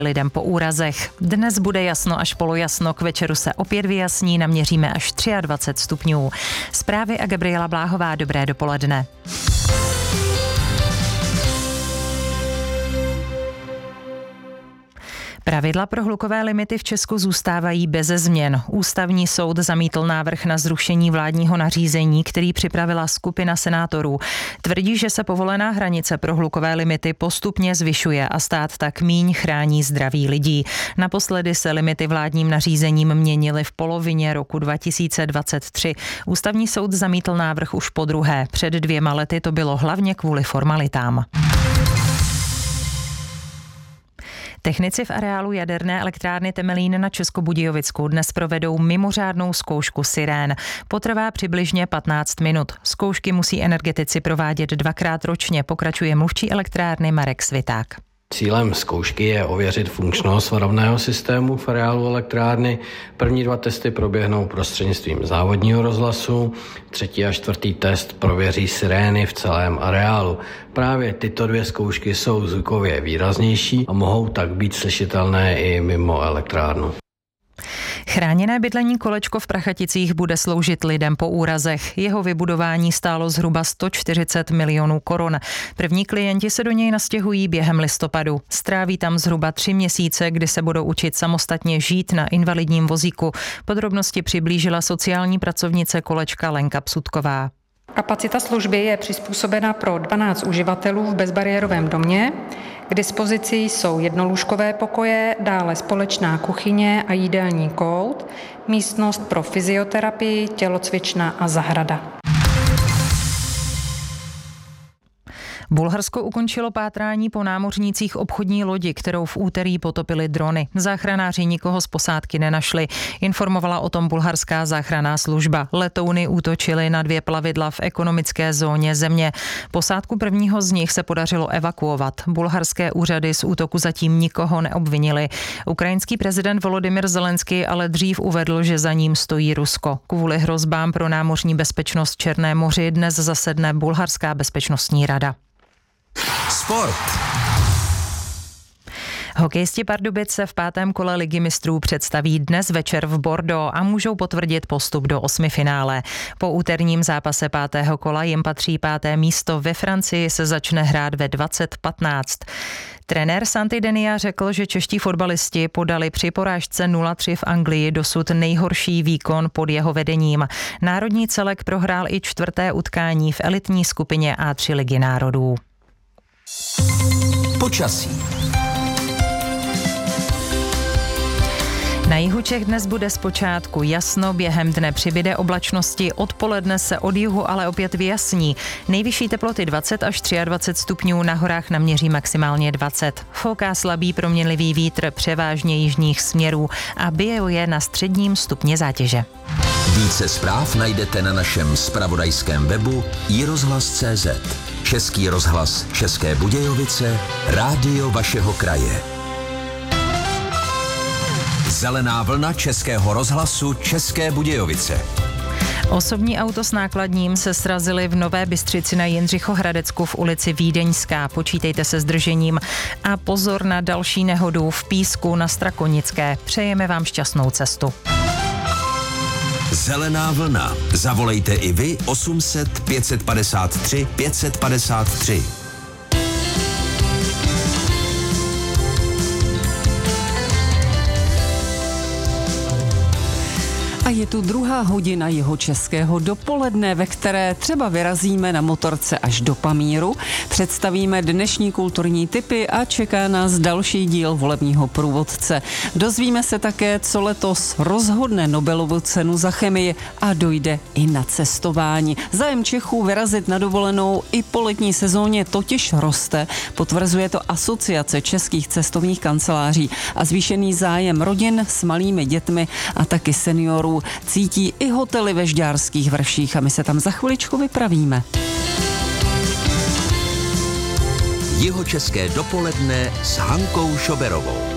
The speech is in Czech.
lidem po úrazech. Dnes bude jasno až polojasno, k večeru se opět vyjasní, naměříme až 23 stupňů. Zprávy a Gabriela Bláhová, dobré dopoledne. Pravidla pro hlukové limity v Česku zůstávají beze změn. Ústavní soud zamítl návrh na zrušení vládního nařízení, který připravila skupina senátorů. Tvrdí, že se povolená hranice pro hlukové limity postupně zvyšuje a stát tak míň chrání zdraví lidí. Naposledy se limity vládním nařízením měnily v polovině roku 2023. Ústavní soud zamítl návrh už podruhé. Před 2 lety to bylo hlavně kvůli formalitám. Technici v areálu jaderné elektrárny Temelín na Českobudějovicku dnes provedou mimořádnou zkoušku sirén. Potrvá přibližně 15 minut. Zkoušky musí energetici provádět 2krát ročně, pokračuje mluvčí elektrárny Marek Sviták. Cílem zkoušky je ověřit funkčnost varovného systému v areálu elektrárny. První 2 testy proběhnou prostřednictvím závodního rozhlasu, 3. a 4. test prověří sirény v celém areálu. Právě tyto 2 zkoušky jsou zvukově výraznější a mohou tak být slyšitelné i mimo elektrárnu. Chráněné bydlení Kolečko v Prachaticích bude sloužit lidem po úrazech. Jeho vybudování stálo zhruba 140 milionů korun. První klienti se do něj nastěhují během listopadu. Stráví tam zhruba 3 měsíce, kdy se budou učit samostatně žít na invalidním vozíku. Podrobnosti přiblížila sociální pracovnice Kolečka Lenka Psutková. Kapacita služby je přizpůsobena pro 12 uživatelů v bezbariérovém domě. K dispozici jsou jednolůžkové pokoje, dále společná kuchyně a jídelní kout, místnost pro fyzioterapii, tělocvična a zahrada. Bulharsko ukončilo pátrání po námořnících obchodní lodi, kterou v úterý potopily drony. Záchranáři nikoho z posádky nenašli. Informovala o tom bulharská záchranná služba. Letouny útočily na 2 plavidla v ekonomické zóně země. Posádku prvního z nich se podařilo evakuovat. Bulharské úřady z útoku zatím nikoho neobvinili. Ukrajinský prezident Volodymyr Zelenský ale dřív uvedl, že za ním stojí Rusko. Kvůli hrozbám pro námořní bezpečnost v Černém moři dnes zasedne Bulharská bezpečnostní rada. Sport. Hokejisti Pardubic se v 5. kole Ligy mistrů představí dnes večer v Bordeaux a můžou potvrdit postup do 8. finále. Po úterním zápase 5. kola jim patří 5. místo, ve Francii se začne hrát ve 20:15. Trenér Santi Denia řekl, že čeští fotbalisti podali při porážce 0-3 v Anglii dosud nejhorší výkon pod jeho vedením. Národní celek prohrál i 4. utkání v elitní skupině A3 Ligy národů. Počasí. Na jihu Čech dnes bude zpočátku jasno, během dne přibyde oblačnosti, odpoledne se od jihu ale opět vyjasní. Nejvyšší teploty 20 až 23 stupňů, na horách naměří maximálně 20. Fouká slabý proměnlivý vítr převážně jižních směrů a bije na středním stupni zátěže. Více zpráv najdete na našem zpravodajském webu iRozhlas.cz. Český rozhlas České Budějovice, rádio vašeho kraje. Zelená vlna Českého rozhlasu České Budějovice. Osobní auto s nákladním se srazili v Nové Bystřici na Jindřichohradecku v ulici Vídeňská. Počítejte se zdržením a pozor na další nehodu v Písku na Strakonické. Přejeme vám šťastnou cestu. Zelená vlna. Zavolejte i vy 800 553 553. A je tu 2. hodina jihočeského dopoledne, ve které třeba vyrazíme na motorce až do Pamíru, představíme dnešní kulturní tipy a čeká nás další díl volebního průvodce. Dozvíme se také, co letos rozhodne Nobelovu cenu za chemii a dojde i na cestování. Zájem Čechů vyrazit na dovolenou i po letní sezóně totiž roste, potvrzuje to Asociace českých cestovních kanceláří, a zvýšený zájem rodin s malými dětmi a taky seniorů cítí i hotely ve Žďárských Vrších a my se tam za chviličku vypravíme. Jihočeské dopoledne s Hankou Šoberovou.